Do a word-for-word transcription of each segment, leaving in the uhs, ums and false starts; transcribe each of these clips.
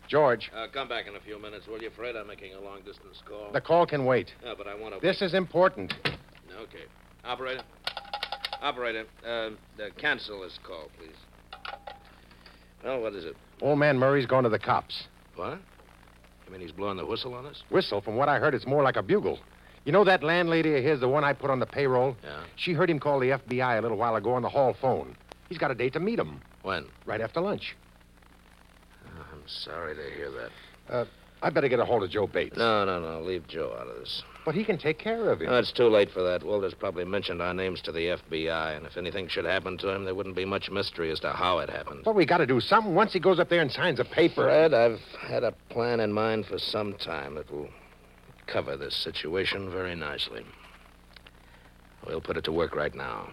George. Uh, come back in a few minutes, will you, Fred? I'm making a long-distance call. The call can wait. Yeah, but I want to... This is important. Okay. Operator? Operator, uh, uh, cancel this call, please. Well, what is it? Old man Murray's going to the cops. What? You mean he's blowing the whistle on us? Whistle? From what I heard, it's more like a bugle. You know that landlady of his, the one I put on the payroll? Yeah. She heard him call the F B I a little while ago on the hall phone. He's got a date to meet him. When? Right after lunch. Oh, I'm sorry to hear that. Uh, I better get a hold of Joe Bates. No, no, no. Leave Joe out of this. But he can take care of him. No, it's too late for that. Walter's probably mentioned our names to the F B I, and if anything should happen to him, there wouldn't be much mystery as to how it happened. But we got to do something. Once he goes up there and signs a paper... Fred, I've had a plan in mind for some time that will cover this situation very nicely. We'll put it to work right now.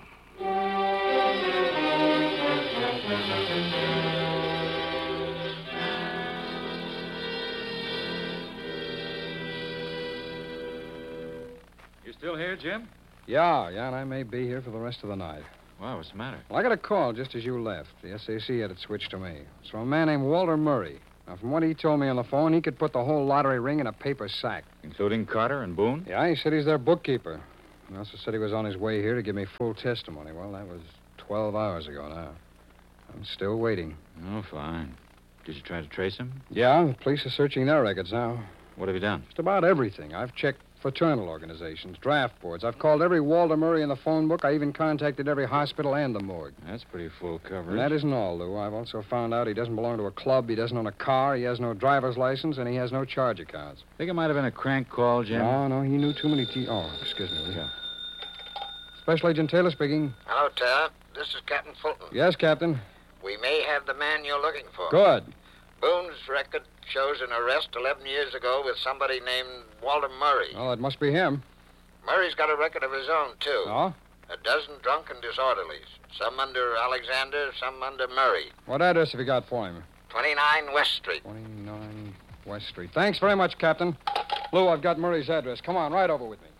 You still here, Jim? Yeah, yeah, and I may be here for the rest of the night. Wow, what's the matter? Well, I got a call just as you left. The S A C had it switched to me. It's from a man named Walter Murray. Now, from what he told me on the phone, he could put the whole lottery ring in a paper sack. Including Carter and Boone? Yeah, he said he's their bookkeeper. He also said he was on his way here to give me full testimony. Well, that was twelve hours ago now. I'm still waiting. Oh, fine. Did you try to trace him? Yeah, the police are searching their records now. What have you done? Just about everything. I've checked fraternal organizations, draft boards. I've called every Walter Murray in the phone book. I even contacted every hospital and the morgue. That's pretty full coverage. And that isn't all, Lou. I've also found out he doesn't belong to a club, he doesn't own a car, he has no driver's license, and he has no charge accounts. Think it might have been a crank call, Jim? No, no, he knew too many T... Oh, excuse me, will you? Special Agent Taylor speaking. Hello, Ted. This is Captain Fulton. Yes, Captain. We may have the man you're looking for. Good. Boone's record shows an arrest eleven years ago with somebody named Walter Murray. Well, it must be him. Murray's got a record of his own, too. Oh? A dozen drunken disorderlies. Some under Alexander, some under Murray. What address have you got for him? twenty-nine West Street. twenty-nine West Street. Thanks very much, Captain. Lou, I've got Murray's address. Come on, right over with me.